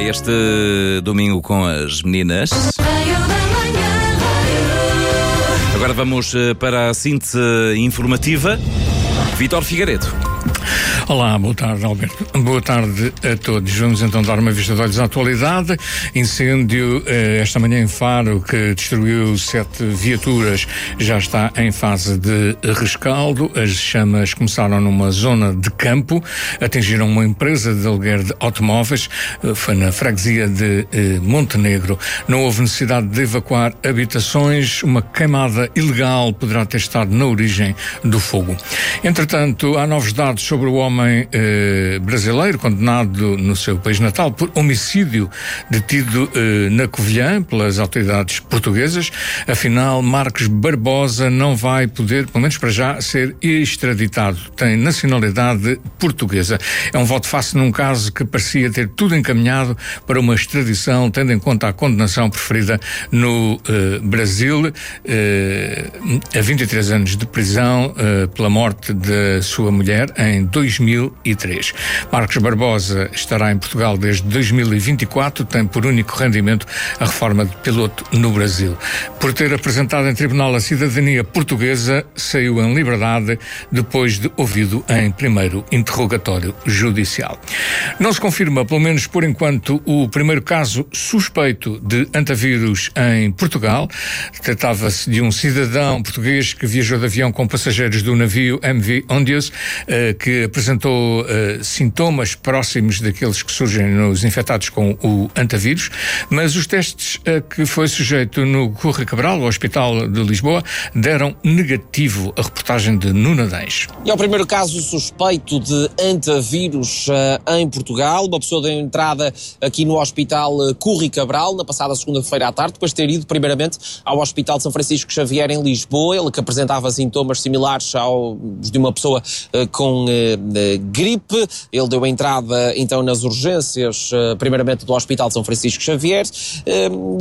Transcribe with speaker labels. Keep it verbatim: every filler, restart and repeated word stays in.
Speaker 1: É este domingo com as meninas. Agora vamos para a síntese informativa. Vítor Figueiredo.
Speaker 2: Olá, boa tarde, Alberto. Boa tarde a todos. Vamos então dar uma vista de olhos à atualidade. Incêndio eh, esta manhã em Faro, que destruiu sete viaturas, já está em fase de rescaldo. As chamas começaram numa zona de campo, atingiram uma empresa de aluguer de automóveis, eh, foi na freguesia de eh, Montenegro. Não houve necessidade de evacuar habitações. Uma queimada ilegal poderá ter estado na origem do fogo. Entretanto, há novos dados sobre o homem eh, brasileiro condenado no seu país natal por homicídio detido eh, na Covilhã pelas autoridades portuguesas. Afinal, Marcos Barbosa não vai poder, pelo menos para já, ser extraditado. Tem nacionalidade portuguesa. É um voto fácil num caso que parecia ter tudo encaminhado para uma extradição, tendo em conta a condenação preferida no eh, Brasil, eh, a vinte e três anos de prisão eh, pela morte da sua mulher em dois mil e três. Marcos Barbosa estará em Portugal desde dois mil e vinte e quatro, tem por único rendimento a reforma de piloto no Brasil. Por ter apresentado em tribunal a cidadania portuguesa, saiu em liberdade depois de ouvido em primeiro interrogatório judicial. Não se confirma, pelo menos por enquanto, o primeiro caso suspeito de antavírus em Portugal. Tratava-se de um cidadão português que viajou de avião com passageiros do navio M V Ondius, eh, que apresentou uh, sintomas próximos daqueles que surgem nos infectados com o antavírus, mas os testes a uh, que foi sujeito no Curra Cabral, o Hospital de Lisboa, deram negativo. A reportagem de Nuno Adães.
Speaker 3: E é o primeiro caso suspeito de antavírus uh, em Portugal. Uma pessoa deu entrada aqui no Hospital uh, Curra Cabral na passada segunda-feira à tarde, depois de ter ido primeiramente ao Hospital de São Francisco Xavier em Lisboa. Ele que apresentava sintomas similares aos de uma pessoa uh, com uh, gripe. Ele deu entrada então nas urgências, uh, primeiramente do Hospital de São Francisco Xavier. Uh,